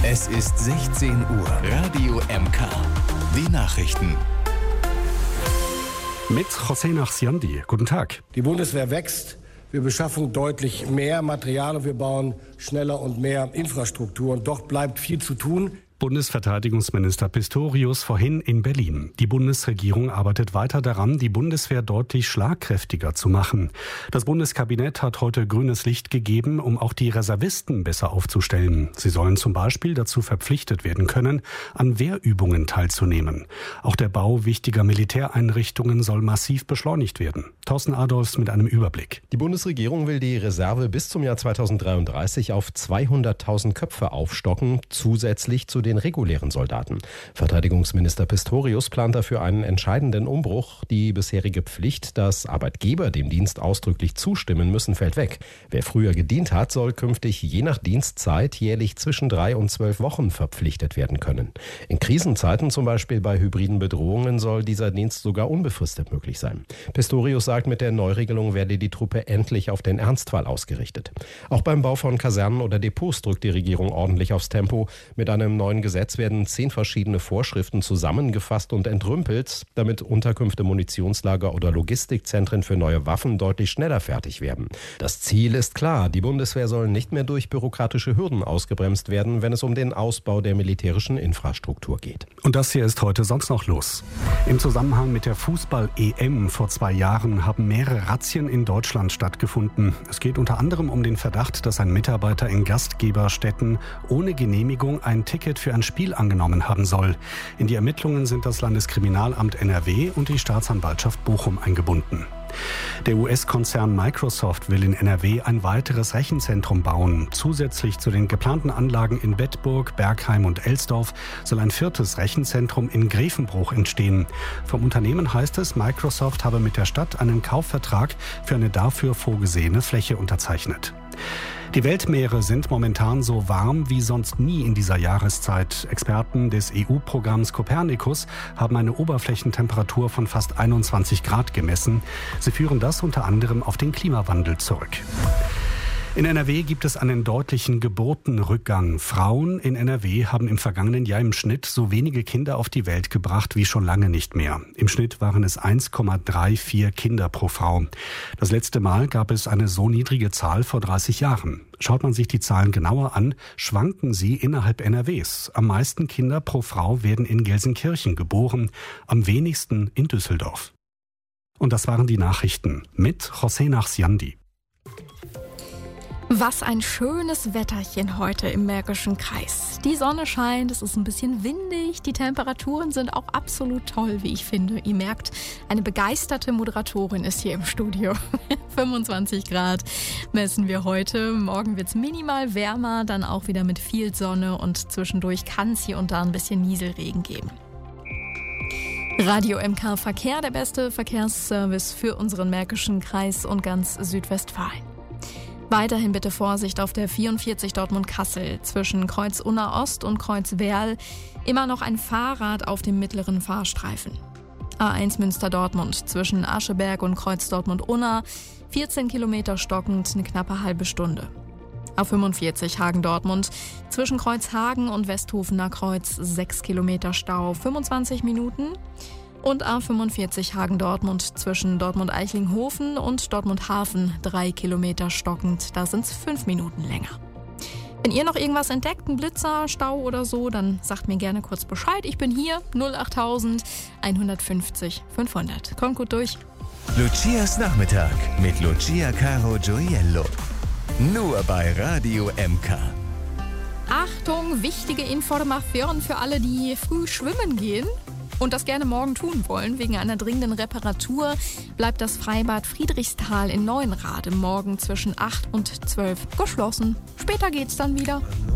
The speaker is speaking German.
Es ist 16 Uhr. Radio MK. Die Nachrichten. Mit José Nachsiandi. Guten Tag. Die Bundeswehr wächst. Wir beschaffen deutlich mehr Material und wir bauen schneller und mehr Infrastruktur. Und doch bleibt viel zu tun. Bundesverteidigungsminister Pistorius vorhin in Berlin. Die Bundesregierung arbeitet weiter daran, die Bundeswehr deutlich schlagkräftiger zu machen. Das Bundeskabinett hat heute grünes Licht gegeben, um auch die Reservisten besser aufzustellen. Sie sollen zum Beispiel dazu verpflichtet werden können, an Wehrübungen teilzunehmen. Auch der Bau wichtiger Militäreinrichtungen soll massiv beschleunigt werden. Thorsten Adolfs mit einem Überblick. Die Bundesregierung will die Reserve bis zum Jahr 2033 auf 200.000 Köpfe aufstocken, zusätzlich zu den regulären Soldaten. Verteidigungsminister Pistorius plant dafür einen entscheidenden Umbruch. Die bisherige Pflicht, dass Arbeitgeber dem Dienst ausdrücklich zustimmen müssen, fällt weg. Wer früher gedient hat, soll künftig je nach Dienstzeit jährlich zwischen 3 und 12 Wochen verpflichtet werden können. In Krisenzeiten, zum Beispiel bei hybriden Bedrohungen, soll dieser Dienst sogar unbefristet möglich sein. Pistorius sagt, mit der Neuregelung werde die Truppe endlich auf den Ernstfall ausgerichtet. Auch beim Bau von Kasernen oder Depots drückt die Regierung ordentlich aufs Tempo. Mit einem neuen Gesetz werden 10 verschiedene Vorschriften zusammengefasst und entrümpelt, damit Unterkünfte, Munitionslager oder Logistikzentren für neue Waffen deutlich schneller fertig werden. Das Ziel ist klar, die Bundeswehr soll nicht mehr durch bürokratische Hürden ausgebremst werden, wenn es um den Ausbau der militärischen Infrastruktur geht. Und das hier ist heute sonst noch los. Im Zusammenhang mit der Fußball-EM vor 2 Jahren haben mehrere Razzien in Deutschland stattgefunden. Es geht unter anderem um den Verdacht, dass ein Mitarbeiter in Gastgeberstätten ohne Genehmigung ein Ticket für ein Spiel angenommen haben soll. In die Ermittlungen sind das Landeskriminalamt NRW und die Staatsanwaltschaft Bochum eingebunden. Der US-Konzern Microsoft will in NRW ein weiteres Rechenzentrum bauen. Zusätzlich zu den geplanten Anlagen in Bedburg, Bergheim und Elsdorf soll ein 4. Rechenzentrum in Grevenbruch entstehen. Vom Unternehmen heißt es, Microsoft habe mit der Stadt einen Kaufvertrag für eine dafür vorgesehene Fläche unterzeichnet. Die Weltmeere sind momentan so warm wie sonst nie in dieser Jahreszeit. Experten des EU-Programms Copernicus haben eine Oberflächentemperatur von fast 21 Grad gemessen. Sie führen das unter anderem auf den Klimawandel zurück. In NRW gibt es einen deutlichen Geburtenrückgang. Frauen in NRW haben im vergangenen Jahr im Schnitt so wenige Kinder auf die Welt gebracht wie schon lange nicht mehr. Im Schnitt waren es 1,34 Kinder pro Frau. Das letzte Mal gab es eine so niedrige Zahl vor 30 Jahren. Schaut man sich die Zahlen genauer an, schwanken sie innerhalb NRWs. Am meisten Kinder pro Frau werden in Gelsenkirchen geboren, am wenigsten in Düsseldorf. Und das waren die Nachrichten mit José Nachsiandi. Was ein schönes Wetterchen heute im Märkischen Kreis. Die Sonne scheint, es ist ein bisschen windig, die Temperaturen sind auch absolut toll, wie ich finde. Ihr merkt, eine begeisterte Moderatorin ist hier im Studio. 25 Grad messen wir heute. Morgen wird es minimal wärmer, dann auch wieder mit viel Sonne und zwischendurch kann es hier und da ein bisschen Nieselregen geben. Radio MK Verkehr, der beste Verkehrsservice für unseren Märkischen Kreis und ganz Südwestfalen. Weiterhin bitte Vorsicht auf der 44 Dortmund-Kassel zwischen Kreuz Unna Ost und Kreuz Werl. Immer noch ein Fahrrad auf dem mittleren Fahrstreifen. A1 Münster-Dortmund zwischen Ascheberg und Kreuz Dortmund-Unna. 14 Kilometer stockend, eine knappe halbe Stunde. A45 Hagen-Dortmund zwischen Kreuz Hagen und Westhofener Kreuz 6 Kilometer Stau, 25 Minuten. Und A45 Hagen-Dortmund zwischen Dortmund-Eichlinghofen und Dortmund-Hafen 3 Kilometer stockend. Da sind es 5 Minuten länger. Wenn ihr noch irgendwas entdeckt, ein Blitzer, Stau oder so, dann sagt mir gerne kurz Bescheid. Ich bin hier, 08000 150 500. Kommt gut durch. Lucias Nachmittag mit Lucia Caro Gioiello. Nur bei Radio MK. Achtung, wichtige Information für alle, die früh schwimmen gehen. Und das gerne morgen tun wollen. Wegen einer dringenden Reparatur bleibt das Freibad Friedrichsthal in Neuenrade morgen zwischen 8 und 12 geschlossen. Später geht's dann wieder.